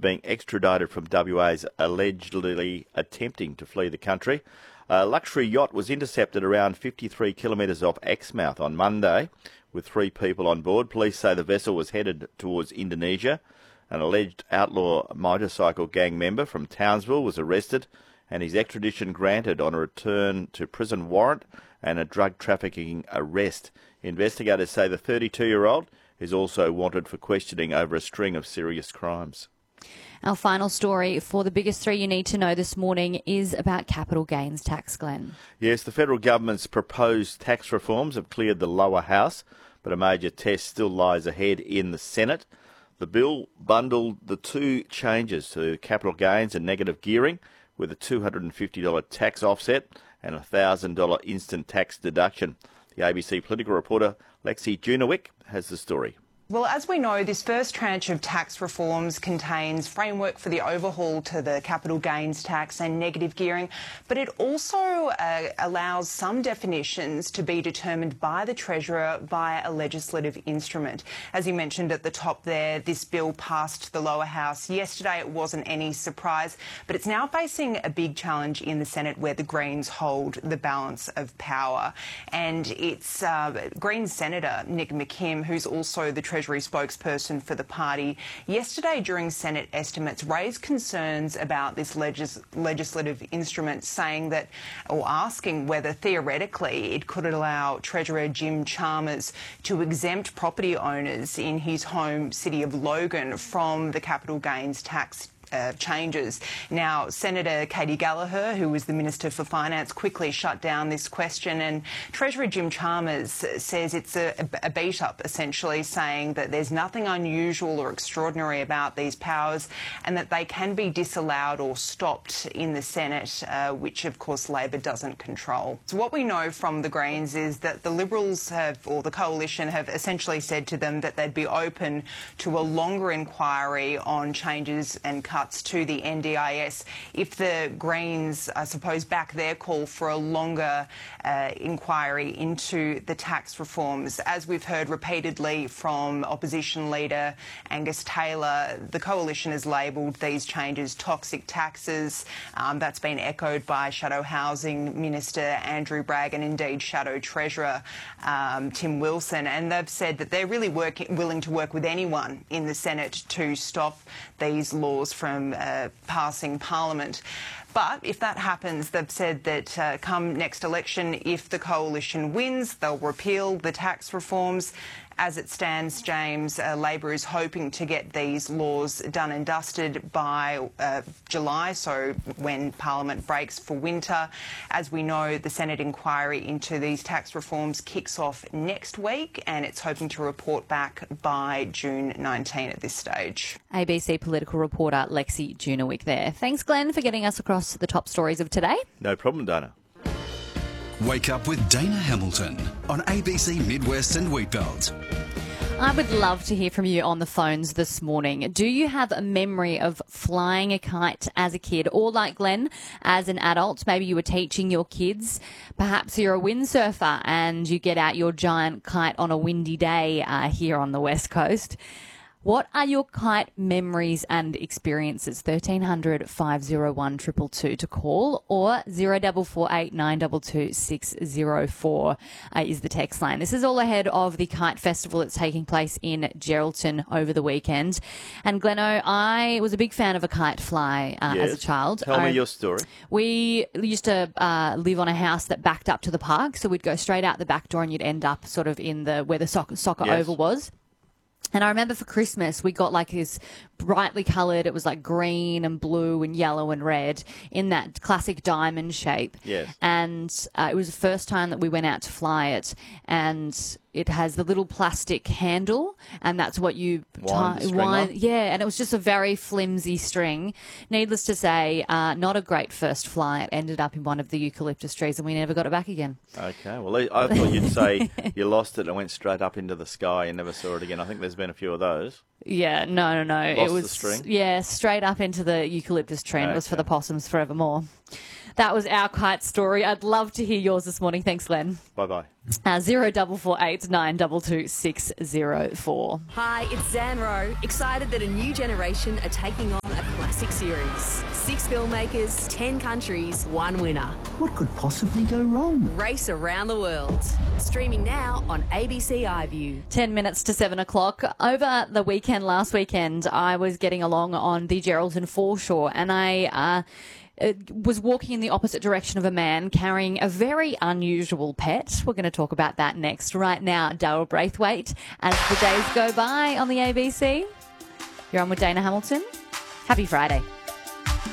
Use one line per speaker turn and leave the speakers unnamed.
being extradited from WA is allegedly attempting to flee the country. A luxury yacht was intercepted around 53 kilometres off Exmouth on Monday with 3 people on board. Police say the vessel was headed towards Indonesia. An alleged outlaw motorcycle gang member from Townsville was arrested and his extradition granted on a return to prison warrant and a drug trafficking arrest. Investigators say the 32-year-old is also wanted for questioning over a string of serious crimes.
Our final story for the biggest 3 you need to know this morning is about capital gains tax, Glenn.
Yes, the federal government's proposed tax reforms have cleared the lower house, but a major test still lies ahead in the Senate. The bill bundled the 2 changes to capital gains and negative gearing with a $250 tax offset and a $1,000 instant tax deduction. The ABC political reporter Lexi Junowick has the story.
Well, as we know, this first tranche of tax reforms contains framework for the overhaul to the capital gains tax and negative gearing, but it also allows some definitions to be determined by the Treasurer via a legislative instrument. As you mentioned at the top there, this bill passed the lower house yesterday. It wasn't any surprise, but it's now facing a big challenge in the Senate where the Greens hold the balance of power. And it's Greens Senator Nick McKim, who's also the Treasury spokesperson for the party, yesterday during Senate estimates raised concerns about this legislative instrument, saying that, or asking whether theoretically it could allow Treasurer Jim Chalmers to exempt property owners in his home city of Logan from the capital gains tax changes. Now, Senator Katie Gallagher, who was the Minister for Finance, quickly shut down this question, and Treasurer Jim Chalmers says it's a beat-up, essentially, saying that there's nothing unusual or extraordinary about these powers and that they can be disallowed or stopped in the Senate, which, of course, Labor doesn't control. So what we know from the Greens is that the Liberals have, or the Coalition, have essentially said to them that they'd be open to a longer inquiry on changes and cuts to the NDIS if the Greens, I suppose, back their call for a longer inquiry into the tax reforms. As we've heard repeatedly from opposition leader Angus Taylor, the Coalition has labelled these changes toxic taxes. That's been echoed by Shadow Housing Minister Andrew Bragg and indeed Shadow Treasurer Tim Wilson. And they've said that they're really willing to work with anyone in the Senate to stop these laws from passing Parliament. But if that happens, they've said that come next election, if the Coalition wins, they'll repeal the tax reforms. As it stands, James, Labor is hoping to get these laws done and dusted by July, so when Parliament breaks for winter. As we know, the Senate inquiry into these tax reforms kicks off next week, and it's hoping to report back by June 19 at this stage.
ABC political reporter Lexi Junowick there. Thanks, Glenn, for getting us across the top stories of today.
No problem, Dana.
Wake up with Dana Hamilton on ABC Midwest and Wheatbelt.
I would love to hear from you on the phones this morning. Do you have a memory of flying a kite as a kid, or like Glenn, as an adult? Maybe you were teaching your kids. Perhaps you're a windsurfer and you get out your giant kite on a windy day here on the West Coast. What are your kite memories and experiences? 1300 501 222 to call, or 0448 922 604 is the text line. This is all ahead of the Kite Festival that's taking place in Geraldton over the weekend. And Gleno, I was a big fan of a kite fly as a child.
Tell me your story.
We used to live on a house that backed up to the park, so we'd go straight out the back door and you'd end up sort of in the where the soccer oval was. And I remember for Christmas, we got like this brightly coloured, it was like green and blue and yellow and red in that classic diamond shape.
Yes.
And it was the first time that we went out to fly it. And it has the little plastic handle, and that's what you
wind.
Yeah, and it was just a very flimsy string. Needless to say, not a great first fly. It ended up in one of the eucalyptus trees, and we never got it back again.
Okay, well, I thought you'd say you lost it and went straight up into the sky and never saw it again. I think there's been a few of those.
Yeah, no.
Lost
it was
the string?
Yeah, straight up into the eucalyptus tree, and it was for the possums forevermore. That was our kite story. I'd love to hear yours this morning. Thanks, Glenn.
Bye-bye.
0448 922 604.
Hi, it's Zan Rowe. Excited that a new generation are taking on a Classic Series. 6 filmmakers, 10 countries, 1 winner.
What could possibly go wrong?
Race around the world. Streaming now on ABC iView.
10 minutes to 7 o'clock. Over the weekend, last weekend, I was getting along on the Geraldton foreshore, and I was walking in the opposite direction of a man carrying a very unusual pet. We're going to talk about that next. Right now, Daryl Braithwaite, as the days go by on the ABC. You're on with Dana Hamilton. Happy Friday.